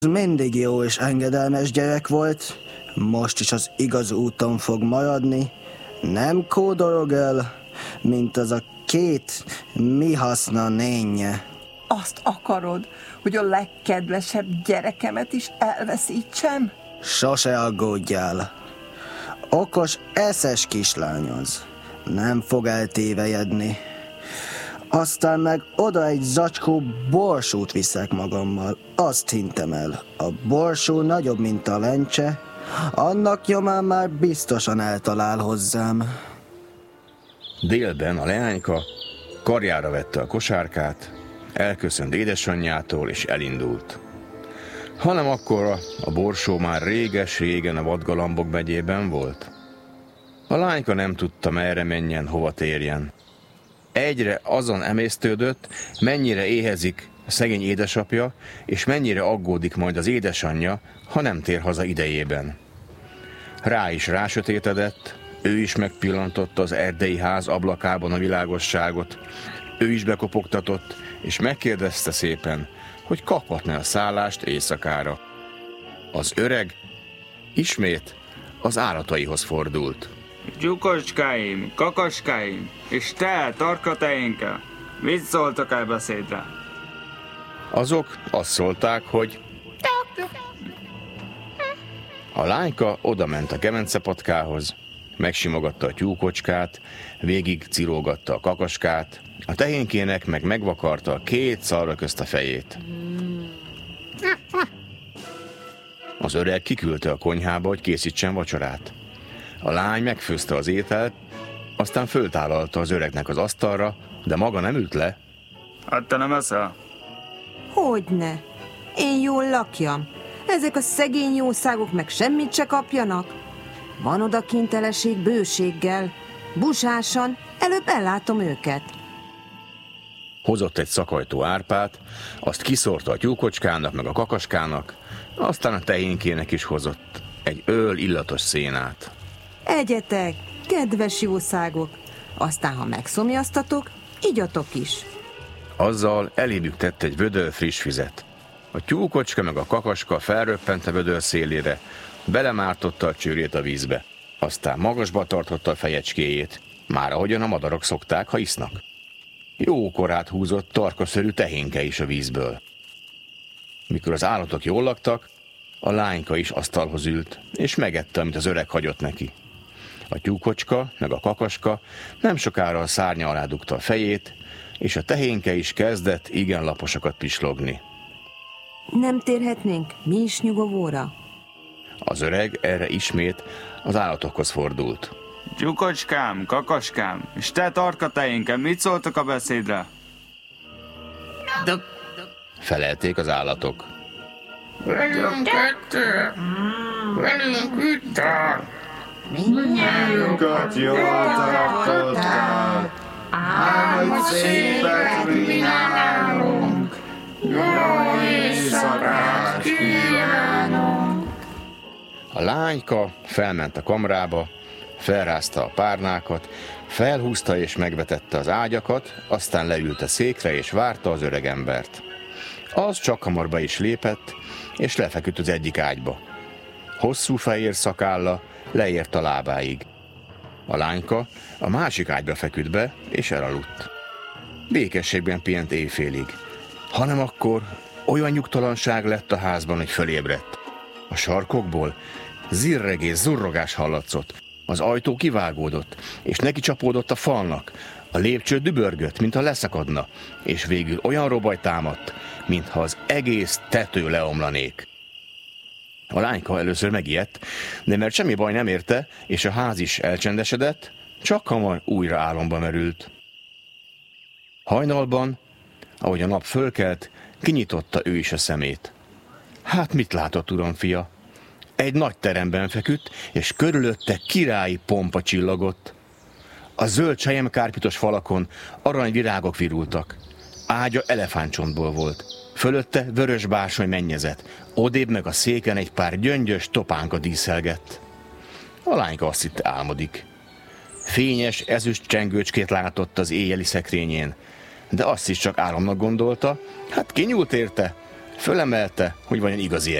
Mindig jó és engedelmes gyerek volt, most is az igaz úton fog maradni, nem kódolog el, mint az a két mi haszna nénye. Azt akarod, hogy a legkedvesebb gyerekemet is elveszítsem? Sose aggódjál. Okos, eszes kislány az. Nem fog eltévejedni. Aztán meg oda egy zacskó borsót viszek magammal. Azt hintem el. A borsó nagyobb, mint a lencse. Annak nyomán már biztosan eltalál hozzám. Délben a leányka karjára vette a kosárkát, elköszönt édesanyjától és elindult. Hanem akkor a borsó már réges-régen a Vadgalambok megyében volt. A lányka nem tudta, merre menjen, hova térjen. Egyre azon emésztődött, mennyire éhezik a szegény édesapja, és mennyire aggódik majd az édesanyja, ha nem tér haza idejében. Rá is rásötétedett, ő is megpillantotta az erdei ház ablakában a világosságot, ő is bekopogtatott, és megkérdezte szépen, hogy kaphatna a szállást éjszakára. Az öreg ismét az állataihoz fordult. Tyúkocskáim, kakaskáim, és te, tarkateinke, mit szóltok el beszédre? Azok azt szólták, hogy a lányka odament a kemencepatkához, megsimogatta a tyúkocskát, végig cirógatta a kakaskát, a tehénkének meg megvakarta a két szarra közt a fejét. Az öreg kiküldte a konyhába, hogy készítsen vacsorát. A lány megfőzte az ételt, aztán föltállalta az öregnek az asztalra, de maga nem ült le. Hát te nem eszel? Hogyne. Én jól lakjam. Ezek a szegény jószágok meg semmit se kapjanak. Van odakinteleség bőséggel. Busásan, előbb ellátom őket. Hozott egy szakajtó árpát, azt kiszórta a tyúkocskának meg a kakaskának, aztán a tehénkének is hozott egy öl illatos szénát. Egyetek, kedves jószágok, aztán ha megszomjaztatok, igyatok is. Azzal elébük tett egy vödör friss vizet. A tyúkocska meg a kakaska felröppent a vödör szélére, belemártotta a csőrét a vízbe, aztán magasba tartotta a fejecskéjét, már ahogyan a madarak szokták, ha isznak. Jó korát húzott tarkaszörű tehénke is a vízből. Mikor az állatok jól laktak, a lányka is asztalhoz ült, és megette, amit az öreg hagyott neki. A tyúkocska, meg a kakaska nem sokára a szárnya alá dugta a fejét, és a tehénke is kezdett igen laposakat pislogni. Nem térhetnénk mi is nyugovóra? Az öreg erre ismét az állatokhoz fordult. Tyúkocskám, kakaskám, és te, tarkateinke, mit szóltok a beszédre? Felelték az állatok. Velünk kettő, velünk üttál, mindnyájukat jól tartottál, ám hogy szépet mi nálunk, jó éjszakát kívánunk. A lányka felment a kamrába, felrázta a párnákat, felhúzta és megvetette az ágyakat, aztán leült a székre és várta az öregembert. Az csak hamar be is lépett, és lefeküdt az egyik ágyba. Hosszú fehér szakálla leért a lábáig. A lányka a másik ágyba feküdt be, és elaludt. Békességben pihent éjfélig. Hanem akkor olyan nyugtalanság lett a házban, hogy fölébredt. A sarkokból zirregés, zurrogás hallatszott. Az ajtó kivágódott, és neki csapódott a falnak. A lépcső dübörgött, mintha leszakadna, és végül olyan robaj támadt, mintha az egész tető leomlanék. A lányka először megijedt, de mert semmi baj nem érte, és a ház is elcsendesedett, csak hamar újra álomba merült. Hajnalban, ahogy a nap fölkelt, kinyitotta ő is a szemét. Hát mit látott, uram fia? Egy nagy teremben feküdt, és körülötte királyi pompa csillagott. A zöld selyemkárpitos falakon aranyvirágok virultak. Ágya elefántcsontból volt. Fölötte vörös bársony mennyezet. Odébb meg a széken egy pár gyöngyös topánka díszelgett. A lányka azt hitte, álmodik. Fényes ezüst csengőcskét látott az éjjeli szekrényén, de azt is csak álomnak gondolta, hát kinyúlt érte, Fölemelte, hogy vajon igazi